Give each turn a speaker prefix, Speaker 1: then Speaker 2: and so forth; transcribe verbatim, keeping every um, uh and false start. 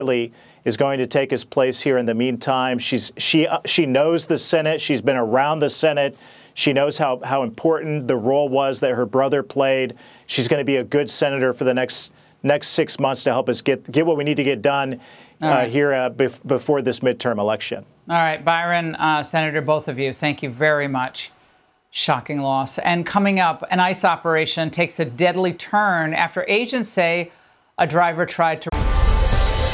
Speaker 1: is going to take his place here in the meantime. She's she uh, she knows the Senate. She's been around the Senate. She knows how how important the role was that her brother played. She's going to be a good senator for the next next six months to help us get get what we need to get done uh, right. here uh, bef before this midterm election.
Speaker 2: All right, Byron, uh, Senator, both of you, thank you very much. Shocking loss. And coming up, an ICE operation takes a deadly turn after agents say a driver tried to